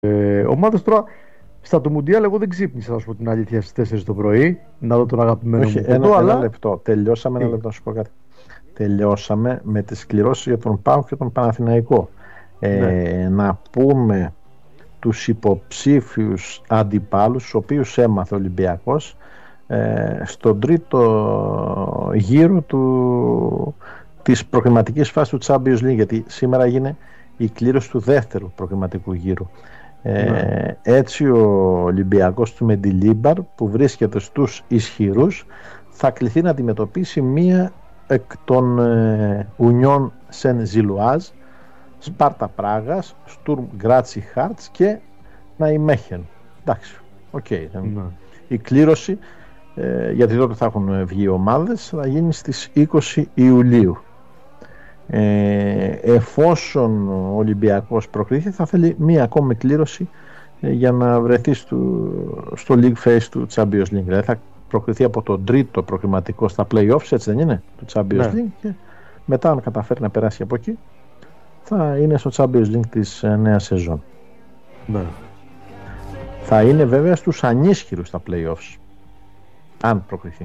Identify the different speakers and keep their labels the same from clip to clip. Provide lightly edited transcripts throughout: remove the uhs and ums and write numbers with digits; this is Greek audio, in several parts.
Speaker 1: Ομάδες τώρα. Στα του Μουντιάλ εγώ δεν ξύπνησα, να σου πω την αλήθεια, στις 4 το πρωί να δω τον αγαπημένο
Speaker 2: Όχι,
Speaker 1: μου κοντό,
Speaker 2: ένα λεπτό. Τελειώσαμε, ένα λεπτό να σου πω κάτι. Τελειώσαμε με τις κληρώσεις για τον ΠΑΟΚ και τον Παναθηναϊκό.
Speaker 1: Ναι.
Speaker 2: Να πούμε τους υποψήφιους αντιπάλους, τους οποίους έμαθε ο Ολυμπιακός στον τρίτο γύρο της προκριματικής φάσης του Champions League, γιατί σήμερα έγινε η κλήρωση του δεύτερου προκριματικού γύρου. Έτσι ο Ολυμπιακός του Μεντιλίμπαρ, που βρίσκεται στους ισχυρούς, θα κληθεί να αντιμετωπίσει μία εκ των Union Saint-Gilloise, Σπάρτα Πράγας, Στουρμ Γκράτσι Χάρτς και Ναϊμέχεν. Εντάξει, η κλήρωση, γιατί τότε θα έχουν βγει ομάδες, θα γίνει στις 20 Ιουλίου. Εφόσον ο Ολυμπιακός προκριθεί, θα θέλει μία ακόμη κλήρωση για να βρεθεί στο League Phase του Champions League. Δηλαδή θα προκριθεί από το τρίτο προκριματικό στα Playoffs, έτσι δεν είναι, του Champions League, και μετά, αν καταφέρει να περάσει από εκεί, θα είναι στο Champions League της νέας σεζόν. Θα είναι βέβαια στους ανίσχυρους στα Playoffs, αν προκριθεί.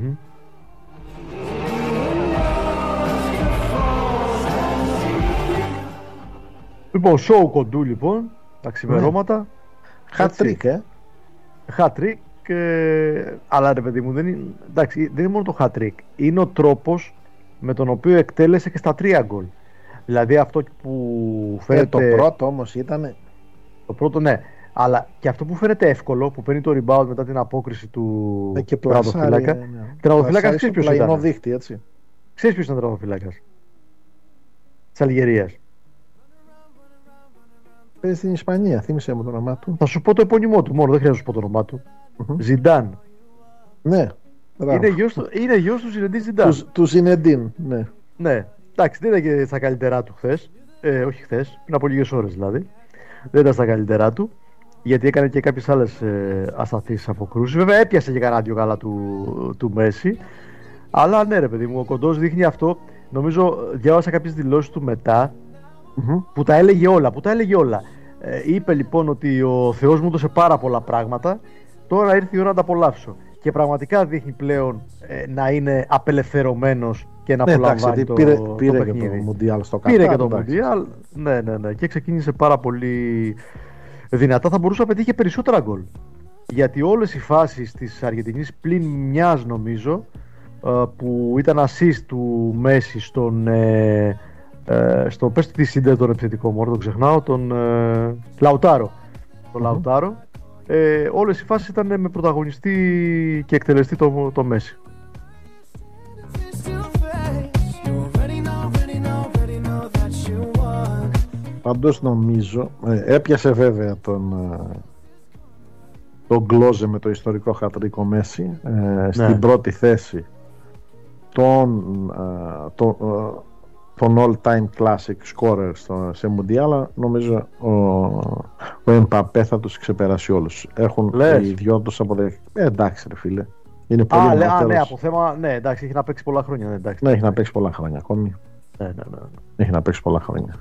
Speaker 1: Λοιπόν, σοου κοντού λοιπόν, τα ξημερώματα.
Speaker 2: Hat-trick,
Speaker 1: Hat-trick, αλλά ρε παιδί μου, δεν είναι μόνο το hat-trick. Είναι ο τρόπος με τον οποίο εκτέλεσε και στα 3 γκολ. Δηλαδή αυτό που φαίνεται...
Speaker 2: Το πρώτο όμως ήταν...
Speaker 1: Το πρώτο, ναι. Αλλά και αυτό που φαίνεται εύκολο, που παίρνει το rebound μετά την απόκριση του τερματοφύλακα. Τερματοφύλακας ξέρεις ποιος ήταν. Ξέρεις ποιος ήταν ο τερματοφύλακας της Αλγερίας.
Speaker 2: Παίζει στην Ισπανία, θύμισε μου το όνομά του.
Speaker 1: Θα σου πω το επώνυμό του μόνο, δεν χρειάζεται να σου πω το όνομά του. Ζιντάν.
Speaker 2: Ναι.
Speaker 1: Είναι γιος του Ζινεντίν Ζιντάν.
Speaker 2: Του Ζινεντίν, ναι.
Speaker 1: Ναι. Εντάξει, δεν ήταν και στα καλύτερά του χθες. Όχι χθες, πριν από λίγες ώρες δηλαδή. Δεν ήταν στα καλύτερά του. Γιατί έκανε και κάποιες άλλες ασταθείς αποκρούσεις. Βέβαια έπιασε και κανένα δυο καλά του Μέση. Αλλά ναι, ρε παιδί μου, ο κοντός δείχνει αυτό. Νομίζω διάβασα κάποιες δηλώσεις του μετά. Που τα έλεγε όλα. Είπε λοιπόν ότι ο Θεός μου έδωσε πάρα πολλά πράγματα. Τώρα ήρθε η ώρα να τα απολαύσω. Και πραγματικά δείχνει πλέον να είναι απελευθερωμένος και να απολαμβάνει το παιχνίδι.
Speaker 2: Πήρε και το Μουντιάλ στο κάτω.
Speaker 1: Πήρε και το Μουντιάλ. Ναι. Και ξεκίνησε πάρα πολύ δυνατά. Θα μπορούσε να πετύχει περισσότερα γκολ. Γιατί όλες οι φάσεις της Αργεντινής, πλην μιας νομίζω, που ήταν assist του Μέση στο πες τη Σίντερ, τον επιθετικό μόνο, τον ξεχνάω, τον Λαουτάρο. Λαουτάρο. Όλες οι φάσεις ήταν με πρωταγωνιστή και εκτελεστή το Μέση.
Speaker 2: Παντός νομίζω έπιασε βέβαια τον Γκλόζε με το ιστορικό χατρίκο Μέση στην πρώτη θέση τον all-time classic scorer σε Μουντιάλ. Νομίζω ο Εμπαπέ θα τους ξεπεράσει όλους. Έχουν οι δυο τους αποδεχτεί. Εντάξει ρε φίλε, είναι πολύ μεγαλύτερος.
Speaker 1: Ναι, από θέμα, ναι, εντάξει, έχει να παίξει πολλά χρόνια.
Speaker 2: Ναι, έχει να παίξει πολλά χρόνια ακόμη.
Speaker 1: Ναι.
Speaker 2: Έχει να παίξει πολλά χρόνια.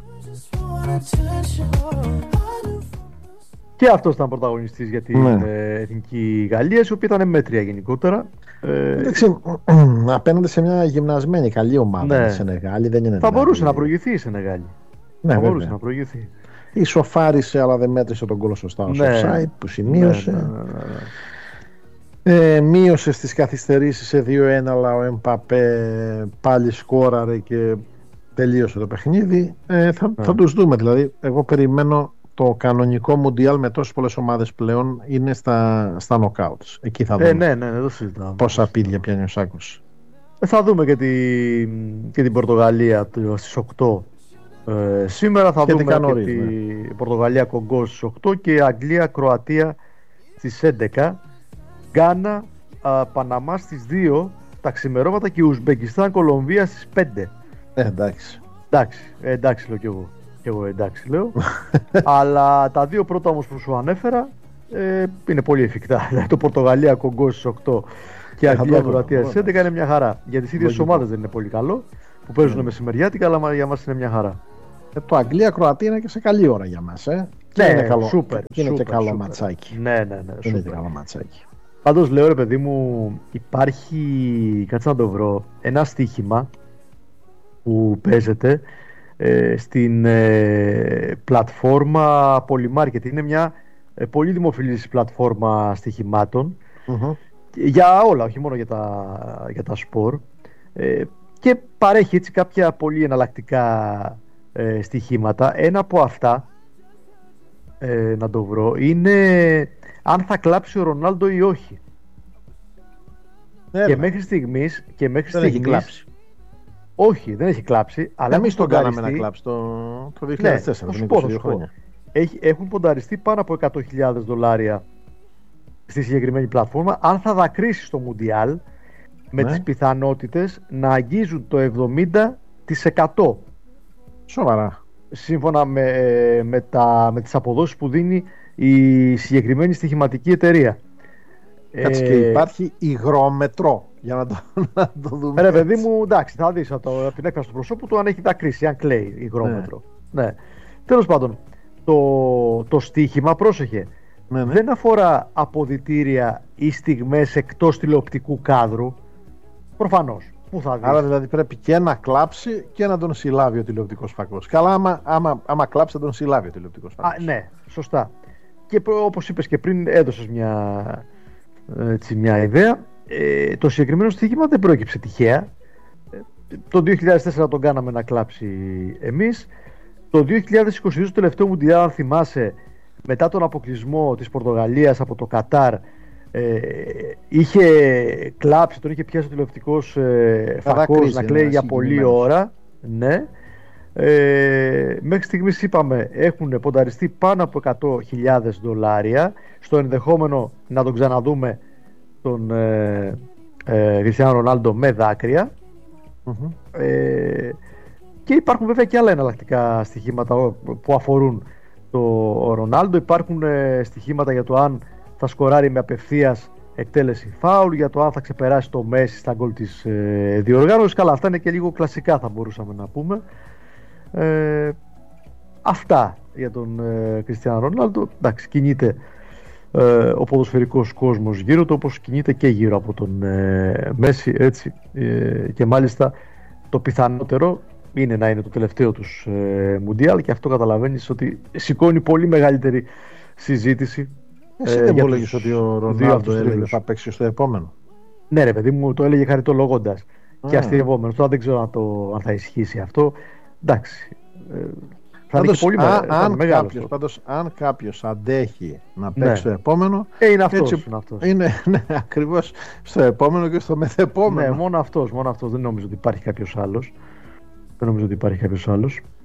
Speaker 1: Και αυτός ήταν πρωταγωνιστής για την εθνική Γαλλία, η οποία ήταν μέτρια γενικότερα.
Speaker 2: Εντάξει, απέναντι σε μια γυμνασμένη καλή ομάδα η Σενεγάλη, δεν είναι.
Speaker 1: Θα μπορούσε να προηγηθεί η Σενεγάλη.
Speaker 2: Ναι,
Speaker 1: θα μπορούσε να προηγηθεί.
Speaker 2: Ισοφάρισε, αλλά δεν μέτρησε τον γκολ σωστά ως offside που σημείωσε. Μείωσε στις καθυστερήσεις σε 2-1, αλλά ο Εμπαπέ πάλι σκόραρε και τελείωσε το παιχνίδι. Θα τους δούμε, δηλαδή εγώ περιμένω το κανονικό Μουντιάλ με τόσες πολλές ομάδες πλέον είναι στα knockouts. Εκεί θα δούμε
Speaker 1: δεν συζητάμε.
Speaker 2: Πόσα πίδια πιάνει ο Σάκος.
Speaker 1: Θα δούμε και την Πορτογαλία στις 8 σήμερα. Θα δούμε και την Πορτογαλία Κογκό στις 8 και Αγγλία Κροατία στις 11. Γκάνα Παναμά στις 2 τα ξημερώματα και Ουσμπεκιστάν Κολομβία στις 5. Εντάξει λέω κι εγώ. Και εγώ εντάξει λέω. Αλλά τα δύο πρώτα όμως που σου ανέφερα είναι πολύ εφικτά. Το Πορτογαλία Κογκό στις 8 και Αγγλία Κροατία στις 11 είναι μια χαρά. Για τις ίδιες ομάδες δεν είναι πολύ καλό που παίζουν μεσημεριάτικα, αλλά για μας είναι μια χαρά.
Speaker 2: Το Αγγλία Κροατία είναι και σε καλή ώρα για μας. Και
Speaker 1: Ναι,
Speaker 2: είναι καλό,
Speaker 1: σούπερ,
Speaker 2: και είναι και
Speaker 1: σούπερ,
Speaker 2: καλό
Speaker 1: σούπερ.
Speaker 2: ματσάκι.
Speaker 1: Ναι,
Speaker 2: Είναι και
Speaker 1: σούπερ.
Speaker 2: καλό ματσάκι.
Speaker 1: Πάντως λέω ρε παιδί μου, υπάρχει, κάτσε να το βρω, ένα στοίχημα που παίζεται στην πλατφόρμα Polymarket. Είναι μια πολύ δημοφιλής πλατφόρμα στοιχημάτων για όλα, όχι μόνο για τα σπορ, και παρέχει έτσι κάποια πολύ εναλλακτικά στοιχήματα. Ένα από αυτά, να το βρω, είναι αν θα κλάψει ο Ρονάλντο ή όχι. Και μέχρι στιγμής
Speaker 2: δεν έχει κλάψει.
Speaker 1: Όχι, δεν έχει κλάψει. Αλλά
Speaker 2: εμείς τον κάναμε να κλάψει το 2004, πριν 22 χρόνια.
Speaker 1: Έχουν πονταριστεί πάνω από $100,000 στη συγκεκριμένη πλατφόρμα αν θα δακρύσει στο Μουντιάλ, με τις πιθανότητες να αγγίζουν το 70%.
Speaker 2: Σοβαρά.
Speaker 1: Σύμφωνα με τις αποδόσεις που δίνει η συγκεκριμένη στοιχηματική εταιρεία.
Speaker 2: Κάτσε, και υπάρχει υγρόμετρο για να το δούμε.
Speaker 1: Ρε παιδί μου, εντάξει, θα δεις από την έκφραση του προσώπου του αν έχει δακρύσει, αν κλαίει υγρόμετρο. Ναι. Τέλος πάντων, το στοίχημα, πρόσεχε, δεν αφορά αποδυτήρια ή στιγμές εκτός τηλεοπτικού κάδρου. Προφανώς. Πού θα δεις.
Speaker 2: Άρα δηλαδή πρέπει και να κλάψει και να τον συλλάβει ο τηλεοπτικός φακός. Καλά, άμα κλάψει θα τον συλλάβει ο τηλεοπτικός φακός.
Speaker 1: Ναι, σωστά. Και όπως είπες και πριν, έδωσες μια ιδέα. Το συγκεκριμένο στοίχημα δεν πρόκειψε τυχαία. Το 2004 τον κάναμε να κλάψει εμείς. Το 2022, το τελευταίο Μουντιάλ, αν θυμάσαι, μετά τον αποκλεισμό της Πορτογαλίας από το Κατάρ, είχε κλάψει, τον είχε πιάσει ο τηλεοπτικός φακός να κλαίει για πολλή ώρα. Ναι. Μέχρι στιγμής είπαμε έχουν πονταριστεί πάνω από $100,000 στο ενδεχόμενο να τον ξαναδούμε τον Κριστιάνο Ρονάλντο με δάκρυα. Και υπάρχουν βέβαια και άλλα εναλλακτικά στοιχήματα που αφορούν το Ρονάλντο. Υπάρχουν στοιχήματα για το αν θα σκοράρει με απευθείας εκτέλεση φάουλ, για το αν θα ξεπεράσει το Μέση στα γκολ της διοργάνωσης. Καλά, αυτά είναι και λίγο κλασικά, θα μπορούσαμε να πούμε. Αυτά για τον Κριστιάνο Ρονάλντο. Εντάξει, κινείται ο ποδοσφαιρικός κόσμος γύρω του, όπως κινείται και γύρω από τον Μέση, έτσι, και μάλιστα το πιθανότερο είναι να είναι το τελευταίο τους Μουντιάλ, και αυτό καταλαβαίνεις ότι σηκώνει πολύ μεγαλύτερη συζήτηση.
Speaker 2: Εσύ δεν μου έλεγες ότι ο Ρονάλντο έλεγε θα παίξει στο επόμενο?
Speaker 1: Ναι ρε παιδί μου, το έλεγε χαριτολογώντας και αστειευόμενος. Τώρα δεν ξέρω αν θα ισχύσει αυτό. Εντάξει, θα είναι πολύ μεγάλο.
Speaker 2: Πάντως αν κάποιος αντέχει να παίξει στο επόμενο,
Speaker 1: είναι αυτός.
Speaker 2: Είναι ακριβώς στο επόμενο και στο μεθεπόμενο.
Speaker 1: Ναι, μόνο αυτός. Δεν νομίζω ότι υπάρχει κάποιος άλλος.